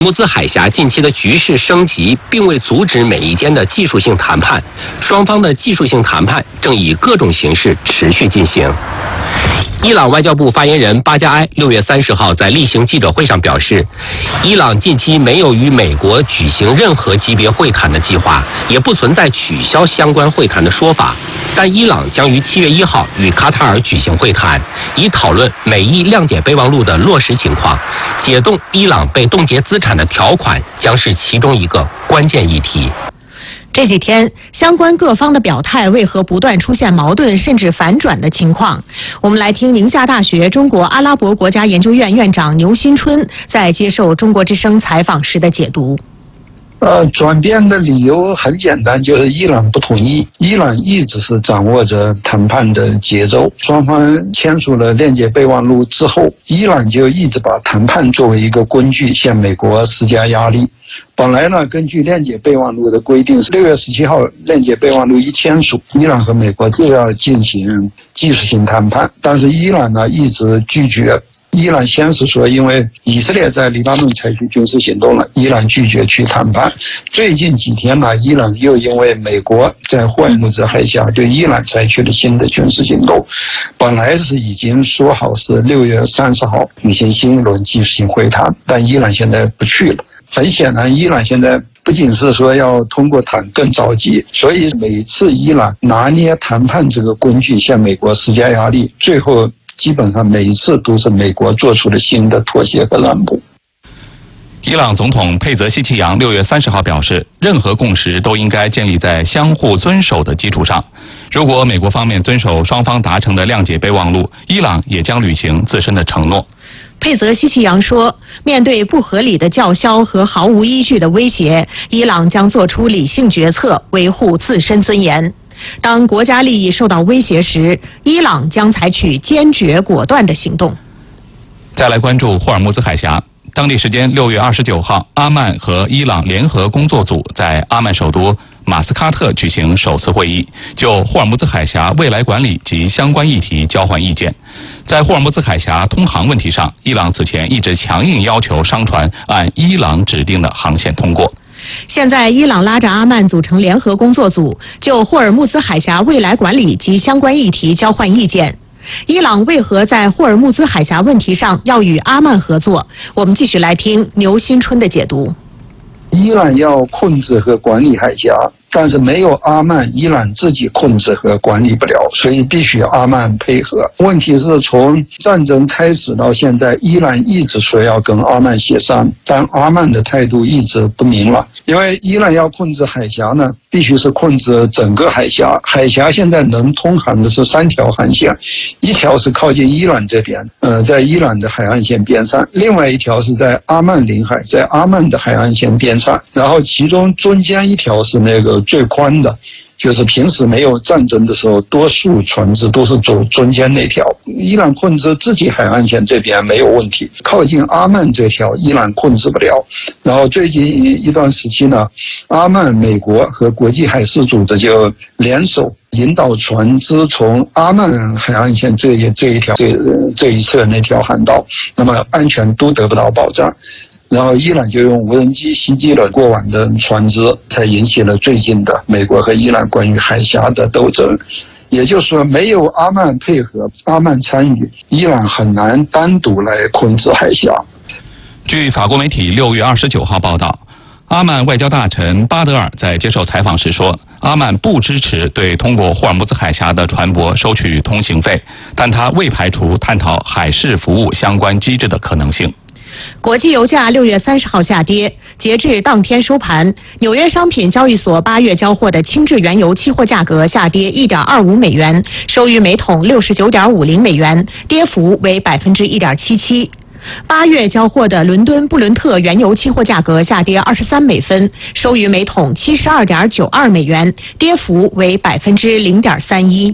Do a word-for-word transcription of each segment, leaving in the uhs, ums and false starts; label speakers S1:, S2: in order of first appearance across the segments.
S1: 木兹海峡近期的局势升级，并未阻止美伊间的技术性谈判，双方的技术性谈判正以各种形式持续进行。伊朗外交部发言人巴加埃六月三十号在例行记者会上表示，伊朗近期没有与美国举行任何级别会谈的计划，也不存在取消相关会谈的说法。但伊朗将于七月一号与卡塔尔举行会谈，以讨论美伊谅解备忘录的落实情况。解冻伊朗被冻结资产的条款将是其中一个关键议题。
S2: 这几天，相关各方的表态为何不断出现矛盾甚至反转的情况？我们来听宁夏大学中国阿拉伯国家研究院院长牛新春在接受中国之声采访时的解读。
S3: 呃，转变的理由很简单，就是伊朗不同意。伊朗一直是掌握着谈判的节奏，双方签署了谅解备忘录之后，伊朗就一直把谈判作为一个工具，向美国施加压力。本来呢，根据谅解备忘录的规定，是六月十七号谅解备忘录一签署，伊朗和美国就要进行技术性谈判，但是伊朗呢一直拒绝。伊朗先是说，因为以色列在黎巴嫩采取军事行动了，伊朗拒绝去谈判。最近几天呢，伊朗又因为美国在霍尔木兹海峡对伊朗采取了新的军事行动，本来是已经说好是六月三十号举行新一轮技术性会谈，但伊朗现在不去了。很显然，伊朗现在不仅是说要通过谈更着急，所以每次伊朗拿捏谈判这个工具向美国施加压力，最后基本上每一次都是美国做出了新的妥协和让步。
S4: 伊朗总统佩泽西奇扬六月三十号表示，任何共识都应该建立在相互遵守的基础上。如果美国方面遵守双方达成的谅解备忘录，伊朗也将履行自身的承诺。
S2: 佩泽西奇扬说，面对不合理的叫嚣和毫无依据的威胁，伊朗将做出理性决策，维护自身尊严。当国家利益受到威胁时，伊朗将采取坚决果断的行动。
S4: 再来关注霍尔木兹海峡。当地时间六月二十九号，阿曼和伊朗联合工作组在阿曼首都马斯喀特举行首次会议，就霍尔木兹海峡未来管理及相关议题交换意见。在霍尔木兹海峡通航问题上，伊朗此前一直强硬要求商船按伊朗指定的航线通过。
S2: 现在，伊朗拉着阿曼组成联合工作组，就霍尔木兹海峡未来管理及相关议题交换意见。伊朗为何在霍尔木兹海峡问题上要与阿曼合作？我们继续来听牛新春的解读。
S3: 伊朗要控制和管理海峡，但是没有阿曼，伊朗自己控制和管理不了，所以必须阿曼配合。问题是从战争开始到现在，伊朗一直说要跟阿曼协商，但阿曼的态度一直不明朗。因为伊朗要控制海峡呢，必须是控制整个海峡。海峡现在能通航的是三条航线，一条是靠近伊朗这边，呃，在伊朗的海岸线边上；另外一条是在阿曼领海，在阿曼的海岸线边上。然后其中中间一条是那个最宽的，就是平时没有战争的时候，多数船只都是走中间那条。伊朗控制自己海岸线这边没有问题，靠近阿曼这条伊朗控制不了。然后最近一段时期呢，阿曼、美国和国际海事组织就联手引导船只从阿曼海岸线这一这一条这这一侧那条航道，那么安全都得不到保障。然后伊朗就用无人机袭击了过往的船只，才引起了最近的美国和伊朗关于海峡的斗争。也就是说，没有阿曼配合、阿曼参与，伊朗很难单独来控制海峡。
S4: 据法国媒体六月二十九号报道，阿曼外交大臣巴德尔在接受采访时说，阿曼不支持对通过霍尔木兹海峡的船舶收取通行费，但他未排除探讨海事服务相关机制的可能性。
S2: 国际油价六月三十号下跌，截至当天收盘，纽约商品交易所八月交货的轻质原油期货价格下跌一点二五美元，收于每桶六十九点五零美元，跌幅为百分之一点七七。八月交货的伦敦布伦特原油期货价格下跌二十三美分，收于每桶七十二点九二美元，跌幅为百分之零点三一。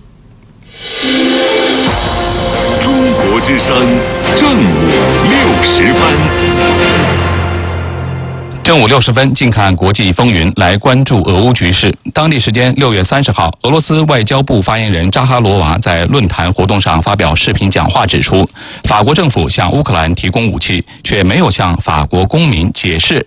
S5: 中国之声正午六时分。
S4: 正午六十分，近看国际风云，来关注俄乌局势。当地时间六月三十号，俄罗斯外交部发言人扎哈罗娃在论坛活动上发表视频讲话，指出，法国政府向乌克兰提供武器，却没有向法国公民解释